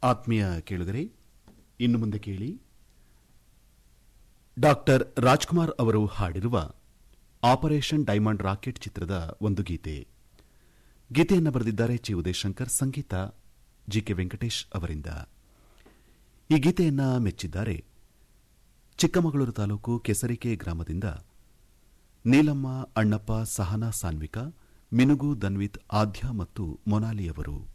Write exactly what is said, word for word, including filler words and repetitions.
ಆತ್ಮೀಯ ಕೇಳುಗರೆ, ಇನ್ನು ಮುಂದೆ ಕೇಳಿ ಡಾಕ್ಟರ್ ರಾಜ್ಕುಮಾರ್ ಅವರು ಹಾಡಿರುವ ಆಪರೇಷನ್ ಡೈಮಂಡ್ ರಾಕೆಟ್ ಚಿತ್ರದ ಒಂದು ಗೀತೆ. ಗೀತೆಯನ್ನು ಬರೆದಿದ್ದಾರೆ ಚಿ ಉದಯಶಂಕರ್, ಸಂಗೀತ ಜಿ ಕೆ ವೆಂಕಟೇಶ್ ಅವರಿಂದ. ಈ ಗೀತೆಯನ್ನು ಮೆಚ್ಚಿದ್ದಾರೆ ಚಿಕ್ಕಮಗಳೂರು ತಾಲೂಕು ಕೆಸರಿಕೆ ಗ್ರಾಮದಿಂದ ನೀಲಮ್ಮ, ಅಣ್ಣಪ್ಪ, ಸಹನಾ, ಸಾನ್ವಿಕಾ, ಮಿನುಗು, ದನ್ವಿತ್, ಆದ್ಯ ಮತ್ತು ಮೊನಾಲಿಯವರು.